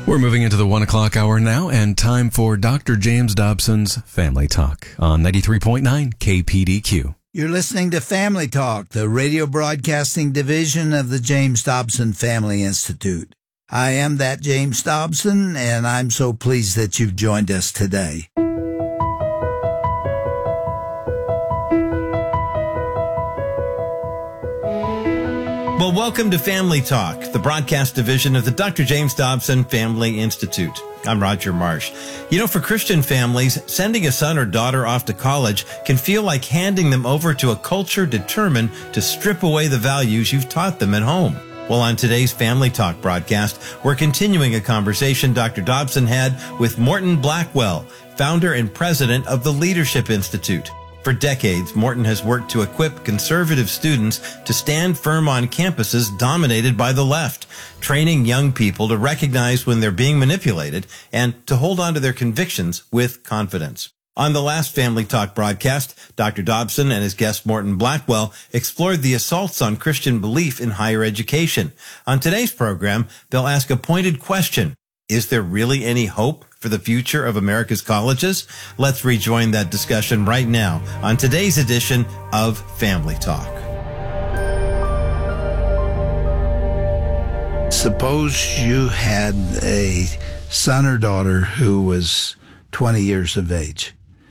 We're moving into the 1 o'clock hour now, and time for Dr. James Dobson's Family Talk on 93.9 KPDQ. You're listening to Family Talk, the radio broadcasting division of the James Dobson Family Institute. I am that James Dobson, and I'm so pleased that you've joined us today. Well, welcome to Family Talk, the broadcast division of the Dr. James Dobson Family Institute. I'm Roger Marsh. You know, for Christian families, sending a son or daughter off to college can feel like handing them over to a culture determined to strip away the values you've taught them at home. Well, on today's Family Talk broadcast, we're continuing a conversation Dr. Dobson had with Morton Blackwell, founder and president of the Leadership Institute. For decades, Morton has worked to equip conservative students to stand firm on campuses dominated by the left, training young people to recognize when they're being manipulated and to hold on to their convictions with confidence. On the last Family Talk broadcast, Dr. Dobson and his guest Morton Blackwell explored the assaults on Christian belief in higher education. On today's program, they'll ask a pointed question. Is there really any hope for the future of America's colleges? Let's rejoin that discussion right now on today's edition of Family Talk. Suppose you had a son or daughter who was 20 years of age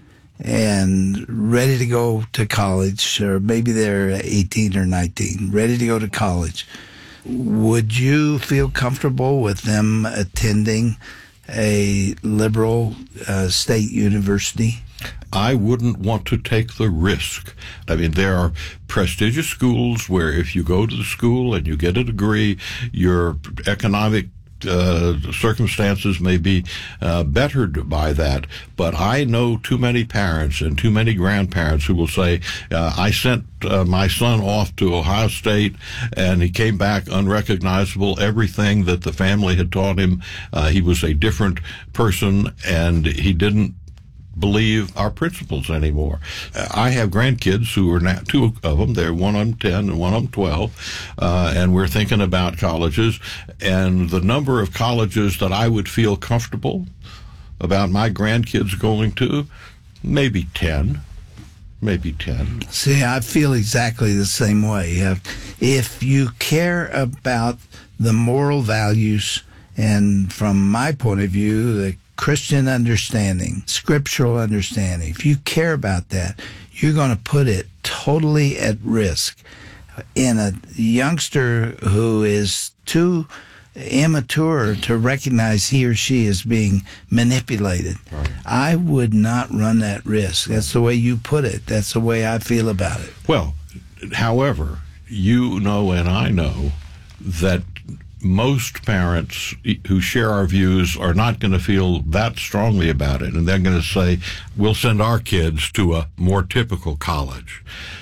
and ready to go to college, or maybe they're 18 or 19, ready to go to college. Would you feel comfortable with them attending a liberal state university? I wouldn't want to take the risk. I mean, there are prestigious schools where if you go to the school and you get a degree, your economic circumstances may be bettered by that. But I know too many parents and too many grandparents who will say, I sent my son off to Ohio State and he came back unrecognizable. Everything that the family had taught him, he was a different person and he didn't believe our principles anymore. I have grandkids who are now, two of them, they're one of them 10 and one of them 12, and we're thinking about colleges, and the number of colleges that I would feel comfortable about my grandkids going to, maybe 10. Maybe 10. See, I feel exactly the same way. If you care about the moral values, and from my point of view, the Christian understanding, scriptural understanding, if you care about that, you're going to put it totally at risk. In a youngster who is too immature to recognize he or she is being manipulated, right, I would not run that risk. That's the way you put it. That's the way I feel about it. Well, however, you know and I know that most parents who share our views are not going to feel that strongly about it, and they're going to say, we'll send our kids to a more typical college.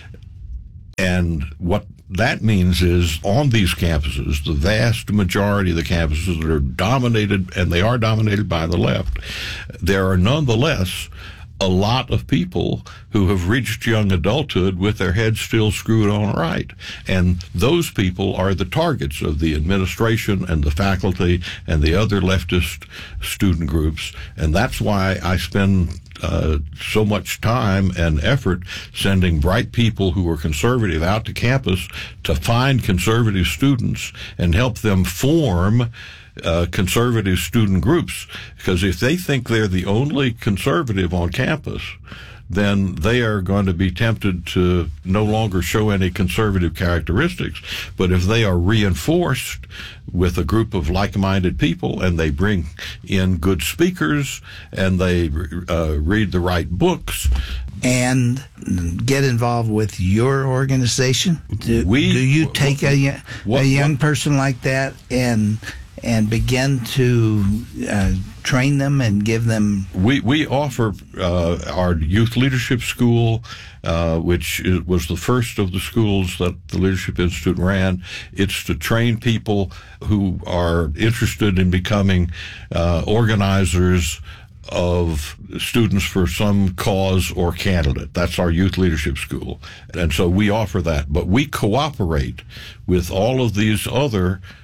And what that means is on these campuses, the vast majority of the campuses that are dominated, and they are dominated by the left, there are nonetheless a lot of people who have reached young adulthood with their heads still screwed on right. And those people are the targets of the administration and the faculty and the other leftist student groups. And that's why I spend so much time and effort sending bright people who are conservative out to campus to find conservative students and help them form conservative student groups, because if they think they're the only conservative on campus, then they are going to be tempted to no longer show any conservative characteristics. But if they are reinforced with a group of like-minded people and they bring in good speakers and they read the right books and get involved with your organization, do you take a young person like that and begin to train them and give them... We offer our youth leadership school, which was the first of the schools that the Leadership Institute ran. It's to train people who are interested in becoming organizers of students for some cause or candidate. That's our youth leadership school. And so we offer that. But we cooperate with all of these other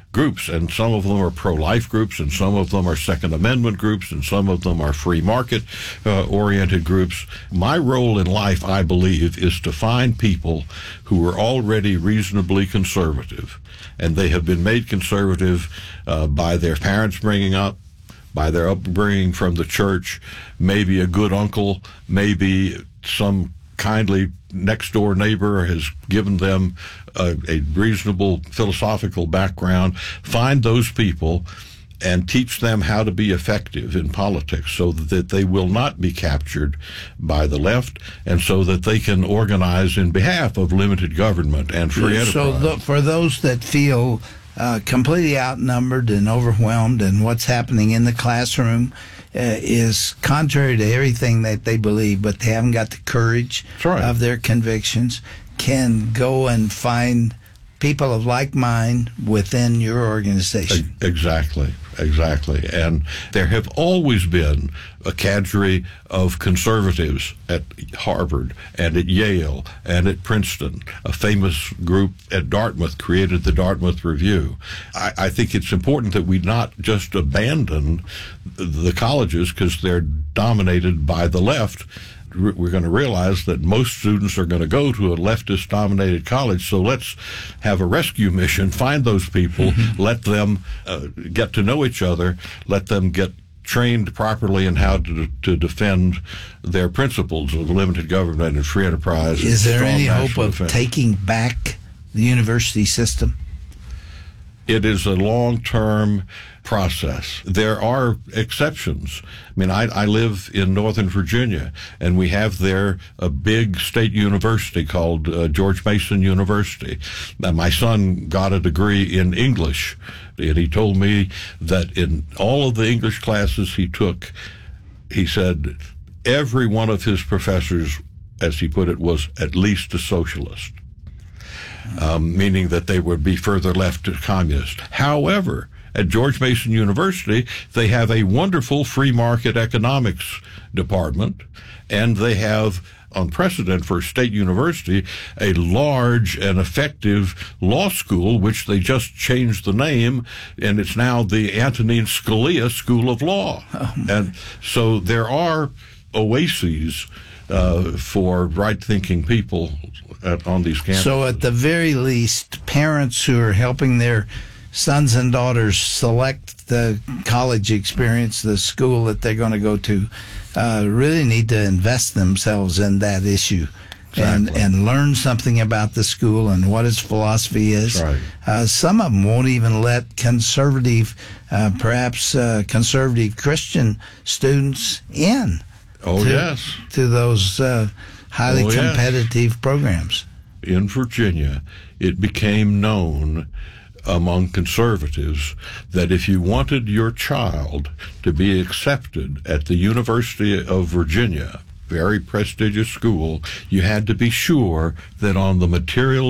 groups, and some of them are pro-life groups, and some of them are Second Amendment groups, and some of them are free market oriented groups. My role in life, I believe, is to find people who are already reasonably conservative, and they have been made conservative by their parents bringing up, by their upbringing from the church, maybe a good uncle, maybe some kindly next-door neighbor has given them a reasonable philosophical background. Find those people and teach them how to be effective in politics so that they will not be captured by the left, and so that they can organize in behalf of limited government and free enterprise. So for those that feel completely outnumbered and overwhelmed, and what's happening in the classroom is contrary to everything that they believe, but they haven't got the courage of their convictions, can go and find people of like mind within your organization. Exactly. And there have always been a cadre of conservatives at Harvard and at Yale and at Princeton. A famous group at Dartmouth created the Dartmouth Review. I think it's important that we not just abandon the colleges because they're dominated by the left. We're going to realize that most students are going to go to a leftist-dominated college, so let's have a rescue mission, find those people, let them get to know each other, let them get trained properly in how to defend their principles of limited government and free enterprise. Is there any hope of taking back the university system? It is a long-term process. There are exceptions. I mean, I live in Northern Virginia, and we have there a big state university called George Mason University. Now, my son got a degree in English, and he told me that in all of the English classes he took, he said every one of his professors, as he put it, was at least a socialist. Meaning that they would be further left to communist. However, at George Mason University, they have a wonderful free market economics department, and they have, on precedent for a state university, a large and effective law school, which they just changed the name, and it's now the Antonin Scalia School of Law. And so there are oases for right-thinking people on these campuses. So at the very least, parents who are helping their sons and daughters select the college experience, the school that they're going to go to, really need to invest themselves in that issue. Exactly. And learn something about the school and what its philosophy is. Right. Some of them won't even let conservative, perhaps conservative Christian students in. To those highly competitive programs. In Virginia, it became known among conservatives that if you wanted your child to be accepted at the University of Virginia, very prestigious school, you had to be sure that on the material